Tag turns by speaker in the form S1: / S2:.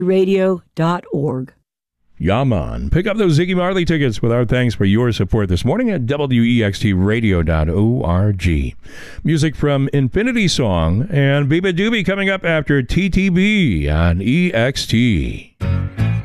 S1: radio.org.
S2: Yaman. Pick up those Ziggy Marley tickets with our thanks for your support this morning at wextradio.org. Music from Infinity Song and Biba Doobie coming up after TTB on EXT.